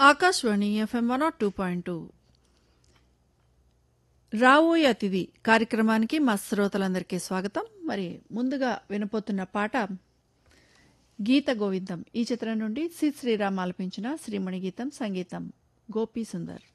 Akashvani FM 102.2 రావోయే అతిథి కార్యక్రమానికి మా శ్రోతలందరికీ స్వాగతం. మరి ముందుగా వినపోతున్న పాట గీత గోవిందం ఈ చిత్రం నుండి సి శ్రీరామ్ ఆలపించిన శ్రీమణి గీతం, సంగీతం గోపీ సుందర్.